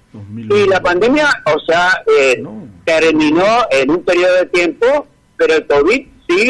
Y la pandemia, o sea, terminó en un periodo de tiempo, pero el COVID sigue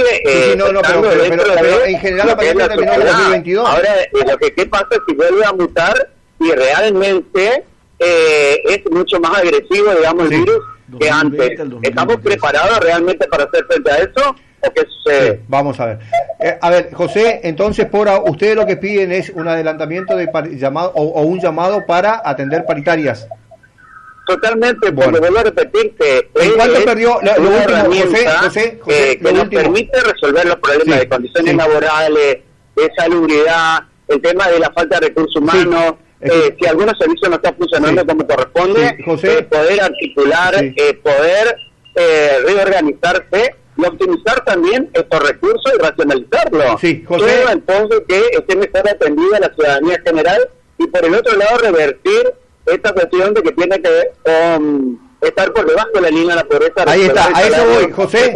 pero en general la pandemia terminó en el 2022. Ahora, ¿qué pasa si vuelve a mutar y realmente es mucho más agresivo, digamos, el virus que antes? ¿Estamos preparados realmente para hacer frente a eso? ¿O qué sucede? Sí, vamos a ver. José, entonces, ustedes lo que piden es un adelantamiento de llamado o un llamado para atender paritarias. Totalmente, porque vuelvo a repetir que ¿en cuánto perdió lo último, José, que nos permite resolver los problemas de condiciones laborales, de salubridad, el tema de la falta de recursos humanos, si algunos servicios no están funcionando como corresponde, poder articular, poder reorganizarse y optimizar también estos recursos y racionalizarlos. Todo entonces que esté mejor atendida la ciudadanía general y por el otro lado revertir esta cuestión de que tiene que ver con estar por debajo de la línea de la pobreza. Ahí está, a eso voy, José.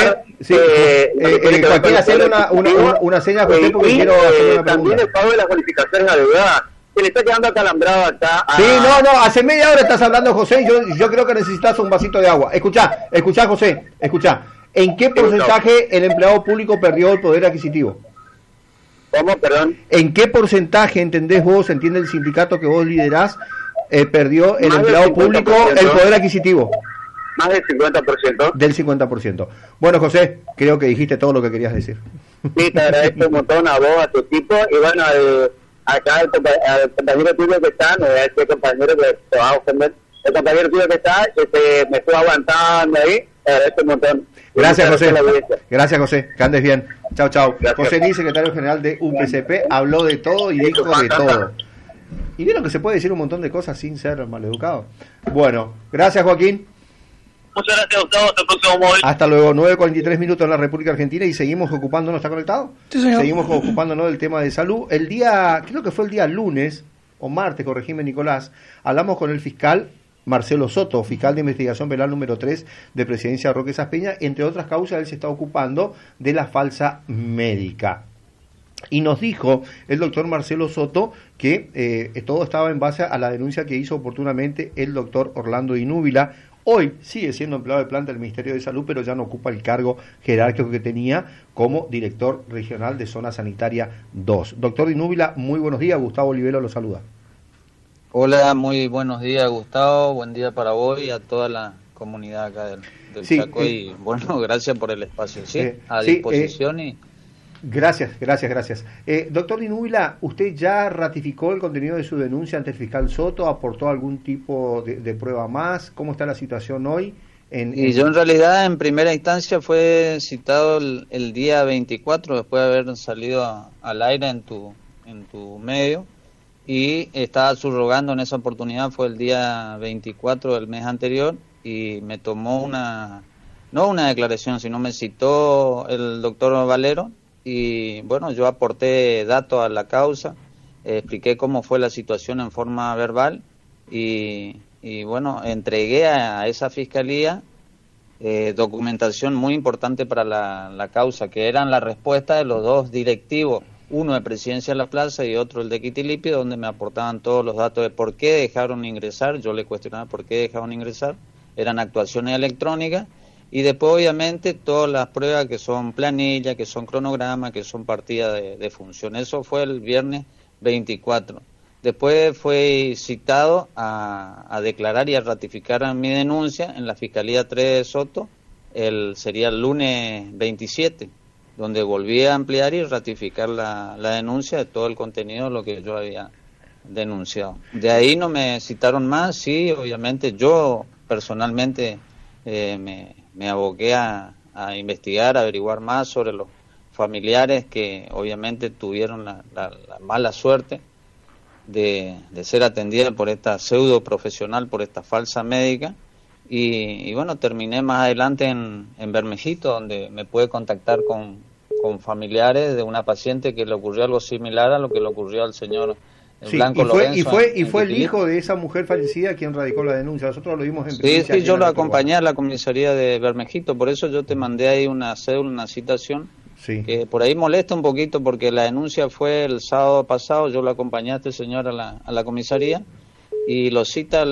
Joaquín, hacer una seña, José, porque quiero hacer una pregunta. También el pago de las bonificaciones adeudadas. Se le está quedando acalambrado acá. Hace media hora estás hablando, José, yo creo que necesitas un vasito de agua. Escuchá, José, ¿en qué porcentaje el empleado público perdió el poder adquisitivo? ¿Cómo, perdón? ¿En qué porcentaje, entiende el sindicato que vos liderás, perdió el empleado público el poder adquisitivo? Más del 50%. Del 50%. Bueno, José, creo que dijiste todo lo que querías decir. Sí, te agradezco un montón a vos, a tu equipo, y bueno, acá el compañero tuyo que está, no es el compañero que te va a ofender, el compañero tuyo que está, me estuvo aguantando ahí, te agradezco un montón. Gracias, José. Gracias, José. Que andes bien. Chao, chao. José Lee, secretario general de UPCP, habló de todo y dijo de todo. Y vieron que se puede decir un montón de cosas sin ser maleducado. Bueno, gracias, Joaquín. Muchas gracias, Gustavo. Hasta el próximo móvil. Hasta luego. 9:43 minutos en la República Argentina y seguimos ocupándonos. ¿Está conectado? Sí, señor. Seguimos ocupándonos del tema de salud. El día, creo que fue el día lunes o martes, corregime, Nicolás, hablamos con el fiscal Marcelo Soto, fiscal de investigación penal número 3 de Presidencia Roque Saspeña. Entre otras causas, él se está ocupando de la falsa médica. Y nos dijo el doctor Marcelo Soto que todo estaba en base a la denuncia que hizo oportunamente el doctor Orlando Inúbila. Hoy sigue siendo empleado de planta del Ministerio de Salud, pero ya no ocupa el cargo jerárquico que tenía como director regional de Zona Sanitaria 2. Doctor Inúbila, muy buenos días. Gustavo Olivero lo saluda. Hola, muy buenos días, Gustavo. Buen día para vos y a toda la comunidad acá del Chaco. Y bueno, gracias por el espacio. A disposición y... Gracias. Doctor Inúbila, ¿usted ya ratificó el contenido de su denuncia ante el fiscal Soto? ¿Aportó algún tipo de prueba más? ¿Cómo está la situación hoy? Yo en realidad en primera instancia fue citado el día 24, después de haber salido al aire en tu medio, y estaba subrogando en esa oportunidad, fue el día 24 del mes anterior, y me tomó no una declaración, sino me citó el doctor Valero. Y bueno, yo aporté datos a la causa, expliqué cómo fue la situación en forma verbal y bueno, entregué a esa fiscalía documentación muy importante para la causa, que eran la respuesta de los dos directivos, uno de Presidencia de la Plaza y otro el de Quitilipi, donde me aportaban todos los datos de por qué dejaron ingresar. Yo le cuestionaba por qué dejaron ingresar, eran actuaciones electrónicas. Y después, obviamente, todas las pruebas que son planillas, que son cronogramas, que son partidas de función. Eso fue el viernes 24. Después fue citado a declarar y a ratificar mi denuncia en la Fiscalía 3 de Soto, sería el lunes 27, donde volví a ampliar y ratificar la denuncia de todo el contenido de lo que yo había denunciado. De ahí no me citaron más, sí, obviamente yo personalmente me aboqué a investigar, a averiguar más sobre los familiares que obviamente tuvieron la mala suerte de ser atendida por esta pseudo profesional, por esta falsa médica, y bueno, terminé más adelante en Bermejito, donde me pude contactar con familiares de una paciente que le ocurrió algo similar a lo que le ocurrió al señor Blanco Lorenzo. Y fue el hijo de esa mujer fallecida quien radicó la denuncia. Nosotros lo vimos en Presidencia. Sí, yo lo acompañé a la comisaría de Bermejito, por eso yo te mandé ahí una cédula, una citación, que por ahí molesta un poquito porque la denuncia fue el sábado pasado, yo lo acompañé a este señor a la comisaría y lo cita